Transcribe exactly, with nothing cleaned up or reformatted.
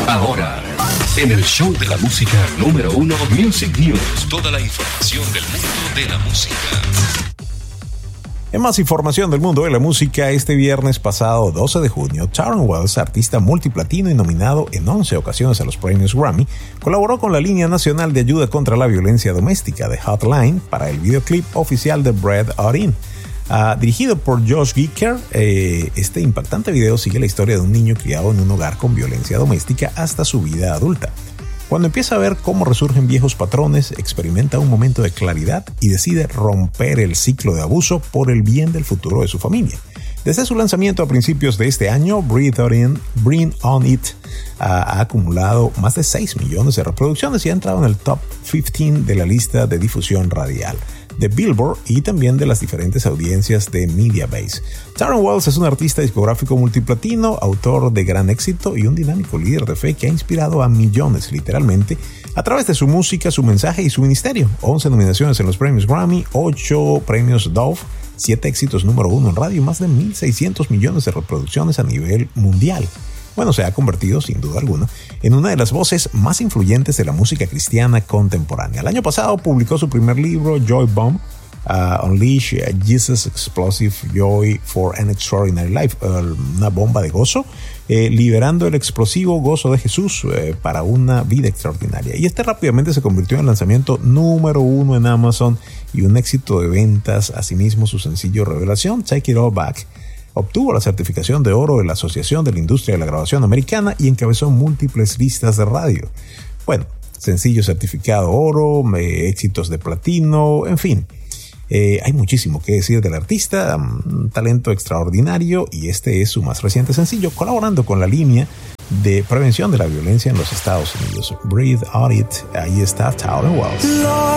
Ahora, en el show de la música número uno, Music News. Toda la información del mundo de la música. En más información del mundo de la música, este viernes pasado, doce de junio, Tauren Wells, artista multiplatino y nominado en once ocasiones a los premios Grammy, colaboró con la Línea Nacional de Ayuda contra la Violencia Doméstica de Hotline para el videoclip oficial de Bread Out In. Uh, dirigido por Josh Gicker, eh, este impactante video sigue la historia de un niño criado en un hogar con violencia doméstica hasta su vida adulta. Cuando empieza a ver cómo resurgen viejos patrones, experimenta un momento de claridad y decide romper el ciclo de abuso por el bien del futuro de su familia. Desde su lanzamiento a principios de este año, Breathe On It, Bring On It uh, ha acumulado más de seis millones de reproducciones y ha entrado en el top quince de la lista de difusión radial de Billboard y también de las diferentes audiencias de Mediabase. Tauren Wells es un artista discográfico multiplatino, autor de gran éxito y un dinámico líder de fe que ha inspirado a millones, literalmente, a través de su música, su mensaje y su ministerio. once nominaciones en los premios Grammy, ocho premios Dove, siete éxitos número uno en radio y más de mil seiscientos millones de reproducciones a nivel mundial. Bueno, se ha convertido, sin duda alguna, en una de las voces más influyentes de la música cristiana contemporánea. El año pasado publicó su primer libro, Joy Bomb, uh, Unleash Jesus Explosive Joy for an Extraordinary Life, uh, una bomba de gozo, eh, liberando el explosivo gozo de Jesús eh, para una vida extraordinaria. Y este rápidamente se convirtió en el lanzamiento número uno en Amazon y un éxito de ventas. Asimismo, su sencillo revelación, Take It All Back, obtuvo la certificación de oro de la Asociación de la Industria de la Grabación Americana y encabezó múltiples listas de radio. Bueno, sencillo certificado oro, eh, éxitos de platino, en fin. Eh, hay muchísimo que decir del artista, un talento extraordinario, y este es su más reciente sencillo, colaborando con la línea de prevención de la violencia en los Estados Unidos. Breathe On It, ahí está Tauren Wells.